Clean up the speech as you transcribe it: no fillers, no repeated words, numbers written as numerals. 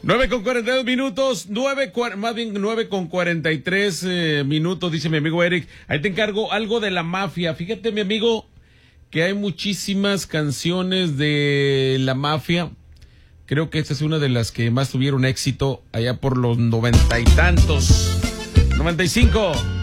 9:42 más bien 9:43 minutos, dice mi amigo Eric. Ahí te encargo algo de la mafia. Fíjate, mi amigo, que hay muchísimas canciones de la mafia. Creo que esta es una de las que más tuvieron éxito allá por los 90 y tantos. 95.